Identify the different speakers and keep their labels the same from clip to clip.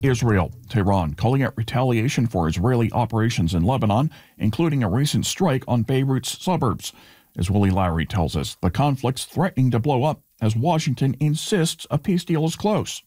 Speaker 1: Israel, Tehran calling it retaliation for Israeli operations in Lebanon, including a recent strike on Beirut's suburbs. As Willie Lowry tells us, the conflict's threatening to blow up as Washington insists a peace deal is close.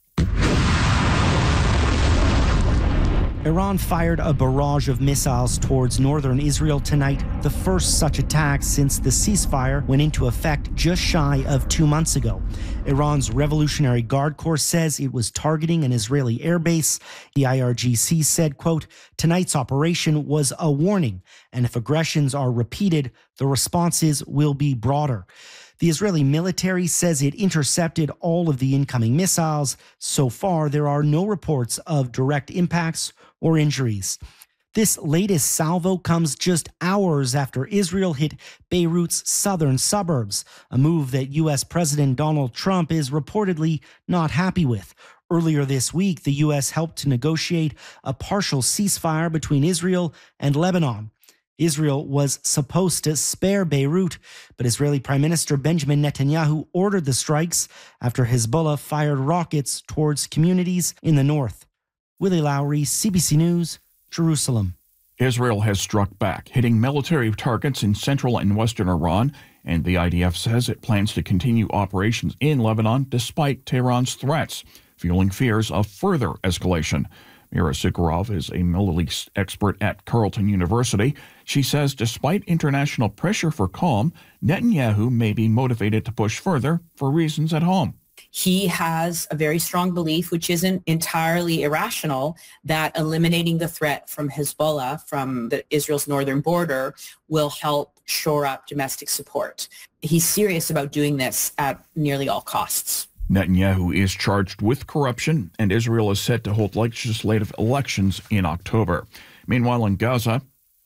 Speaker 2: Iran fired a barrage of missiles towards northern Israel tonight, the first such attack since the ceasefire went into effect just shy of 2 months ago. Iran's Revolutionary Guard Corps says it was targeting an Israeli airbase. The IRGC said, quote, "Tonight's operation was a warning, and if aggressions are repeated, the responses will be broader." The Israeli military says it intercepted all of the incoming missiles. So far, there are no reports of direct impacts or injuries. This latest salvo comes just hours after Israel hit Beirut's southern suburbs, a move that U.S. President Donald Trump is reportedly not happy with. Earlier this week, the U.S. helped to negotiate a partial ceasefire between Israel and Lebanon. Israel was supposed to spare Beirut, but Israeli Prime Minister Benjamin Netanyahu ordered the strikes after Hezbollah fired rockets towards communities in the north. Willie Lowry, CBC News, Jerusalem.
Speaker 1: Israel has struck back, hitting military targets in central and western Iran, and the IDF says it plans to continue operations in Lebanon despite Tehran's threats, fueling fears of further escalation. Mira Sukharov is a Middle East expert at Carleton University. She says despite international pressure for calm, Netanyahu may be motivated to push further for reasons at home.
Speaker 3: He has a very strong belief, which isn't entirely irrational, that eliminating the threat from Hezbollah, from Israel's northern border, will help shore up domestic support. He's serious about doing this at nearly all costs.
Speaker 1: Netanyahu is charged with corruption, and Israel is set to hold legislative elections in October. Meanwhile, in Gaza,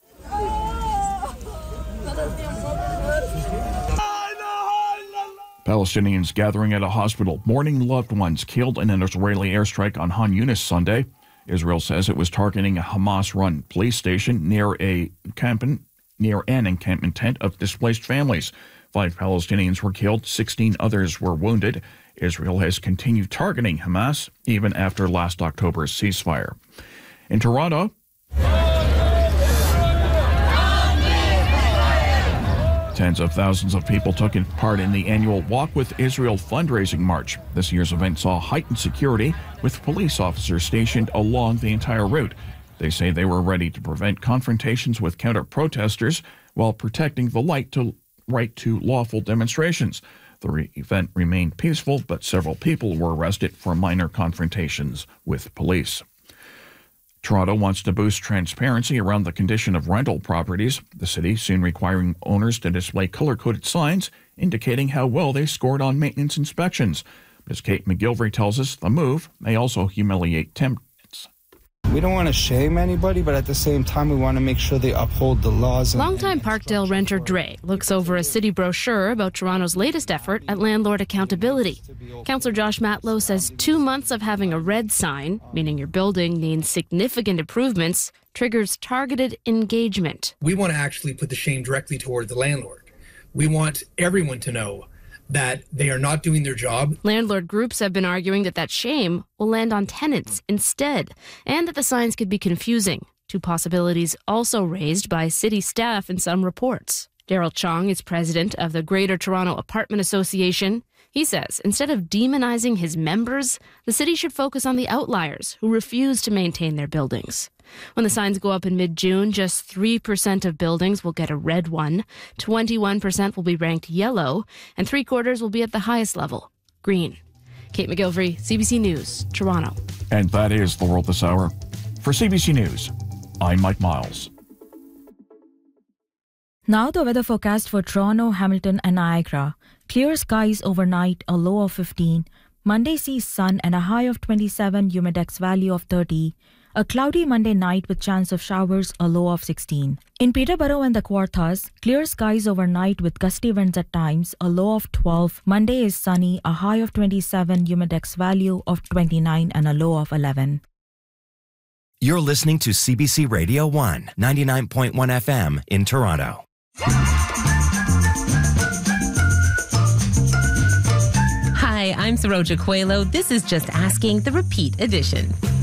Speaker 1: Palestinians gathering at a hospital mourning loved ones killed in an Israeli airstrike on Han Yunis Sunday. Israel says it was targeting a Hamas-run police station near an encampment tent of displaced families. 5 Palestinians were killed, 16 others were wounded. Israel has continued targeting Hamas even after last October's ceasefire. In Toronto, tens of thousands of people took part in the annual Walk with Israel fundraising march. This year's event saw heightened security with police officers stationed along the entire route. They say they were ready to prevent confrontations with counter-protesters while protecting the right to lawful demonstrations. The event remained peaceful, but several people were arrested for minor confrontations with police. Toronto wants to boost transparency around the condition of rental properties. The city soon requiring owners to display color-coded signs indicating how well they scored on maintenance inspections. As Kate McGilvery tells us, the move may also humiliate tenants.
Speaker 4: We don't want to shame anybody, but at the same time, we want to make sure they uphold the laws.
Speaker 5: Longtime Parkdale renter Dre looks over a city brochure about Toronto's latest effort at landlord accountability. Councillor Josh Matlow says 2 months of having a red sign, meaning your building needs significant improvements, triggers targeted engagement.
Speaker 6: We want to actually put the shame directly toward the landlord. We want everyone to know that they are not doing their job.
Speaker 5: Landlord groups have been arguing that shame will land on tenants instead, and that the signs could be confusing. 2 possibilities also raised by city staff in some reports. Daryl Chong is president of the Greater Toronto Apartment Association. He says instead of demonizing his members, the city should focus on the outliers who refuse to maintain their buildings. When the signs go up in mid-June, just 3% of buildings will get a red one, 21% will be ranked yellow, and 3/4 will be at the highest level, green. Kate McGilvery, CBC News, Toronto.
Speaker 1: And that is The World This Hour. For CBC News, I'm Mike Miles.
Speaker 7: Now the weather forecast for Toronto, Hamilton and Niagara. Clear skies overnight, a low of 15. Monday sees sun and a high of 27, humidex value of 30. A cloudy Monday night with chance of showers, a low of 16. In Peterborough and the Kawarthas, clear skies overnight with gusty winds at times, a low of 12. Monday is sunny, a high of 27, humidex value of 29 and a low of 11.
Speaker 8: You're listening to CBC Radio 1, 99.1 FM in Toronto.
Speaker 9: Hi, I'm Saroja Coelho. This is Just Asking, the repeat edition.